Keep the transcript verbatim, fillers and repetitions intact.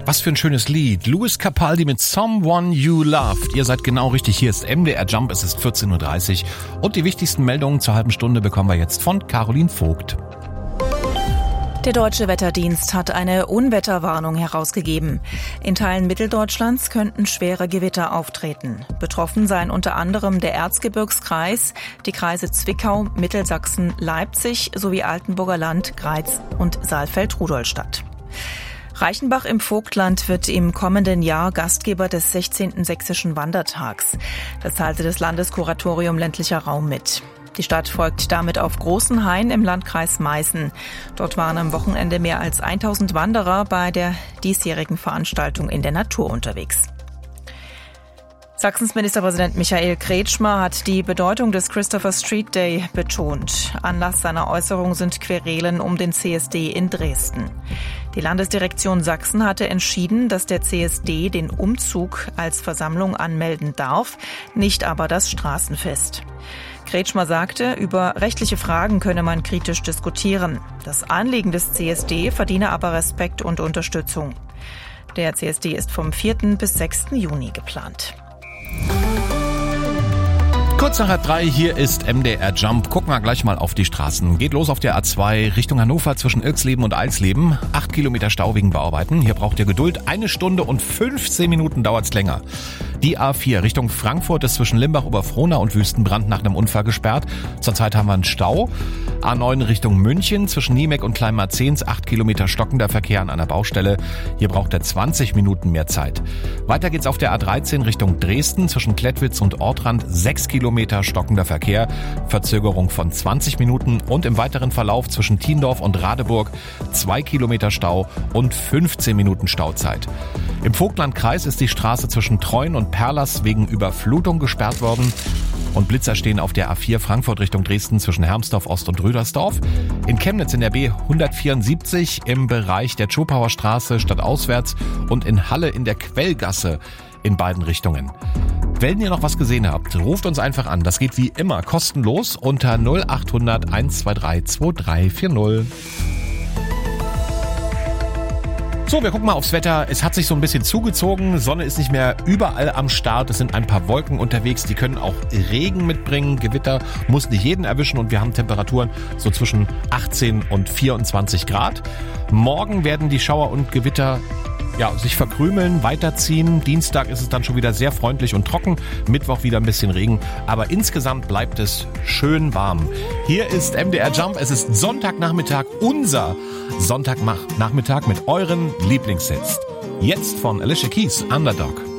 Was für ein schönes Lied. Louis Capaldi mit Someone You Loved. Ihr seid genau richtig. Hier ist M D R Jump. Es ist vierzehn Uhr dreißig. Und die wichtigsten Meldungen zur halben Stunde bekommen wir jetzt von Caroline Vogt. Der Deutsche Wetterdienst hat eine Unwetterwarnung herausgegeben. In Teilen Mitteldeutschlands könnten schwere Gewitter auftreten. Betroffen seien unter anderem der Erzgebirgskreis, die Kreise Zwickau, Mittelsachsen, Leipzig sowie Altenburger Land, Greiz und Saalfeld-Rudolstadt. Reichenbach im Vogtland wird im kommenden Jahr Gastgeber des sechzehnten Sächsischen Wandertags. Das teilte das Landeskuratorium ländlicher Raum mit. Die Stadt folgt damit auf Großenhain im Landkreis Meißen. Dort waren am Wochenende mehr als tausend Wanderer bei der diesjährigen Veranstaltung in der Natur unterwegs. Sachsens Ministerpräsident Michael Kretschmer hat die Bedeutung des Christopher Street Day betont. Anlass seiner Äußerung sind Querelen um den C S D in Dresden. Die Landesdirektion Sachsen hatte entschieden, dass der C S D den Umzug als Versammlung anmelden darf, nicht aber das Straßenfest. Kretschmer sagte, über rechtliche Fragen könne man kritisch diskutieren. Das Anliegen des C S D verdiene aber Respekt und Unterstützung. Der C S D ist vom vierten bis sechsten Juni geplant. Kurz nach halb drei, hier ist M D R Jump. Gucken wir gleich mal auf die Straßen. Geht los auf der A zwei Richtung Hannover zwischen Ilksleben und Eilsleben. Acht Kilometer Stau wegen Bauarbeiten. Hier braucht ihr Geduld. Eine Stunde und fünfzehn Minuten dauert's länger. Die A vier Richtung Frankfurt ist zwischen Limbach-Oberfrohna und Wüstenbrand nach einem Unfall gesperrt. Zurzeit haben wir einen Stau. A neun Richtung München zwischen Niemek und Kleinmarzens. Acht Kilometer stockender Verkehr an einer Baustelle. Hier braucht er zwanzig Minuten mehr Zeit. Weiter geht's auf der A dreizehn Richtung Dresden zwischen Klettwitz und Ortrand. Sechs Kilometer stockender Verkehr. Verzögerung von zwanzig Minuten. Und im weiteren Verlauf zwischen Tiendorf und Radeburg zwei Kilometer Stau und fünfzehn Minuten Stauzeit. Im Vogtlandkreis ist die Straße zwischen Treuen und Perlers wegen Überflutung gesperrt worden. Und Blitzer stehen auf der A vier Frankfurt Richtung Dresden zwischen Hermsdorf Ost und Rüdersdorf. In Chemnitz in der B hundertvierundsiebzig im Bereich der Schopauer Straße stadtauswärts und in Halle in der Quellgasse in beiden Richtungen. Wenn ihr noch was gesehen habt, ruft uns einfach an. Das geht wie immer kostenlos unter null acht hundert eins zwei drei zwei drei vier null. So, wir gucken mal aufs Wetter. Es hat sich so ein bisschen zugezogen. Sonne ist nicht mehr überall am Start. Es sind ein paar Wolken unterwegs. Die können auch Regen mitbringen. Gewitter muss nicht jeden erwischen. Und wir haben Temperaturen so zwischen achtzehn und vierundzwanzig Grad. Morgen werden die Schauer und Gewitter ja, sich verkrümeln, weiterziehen. Dienstag ist es dann schon wieder sehr freundlich und trocken. Mittwoch wieder ein bisschen Regen. Aber insgesamt bleibt es schön warm. Hier ist M D R Jump. Es ist Sonntagnachmittag, unser Sonntagnachmittag mit euren Lieblingshits. Jetzt von Alicia Keys, Underdog.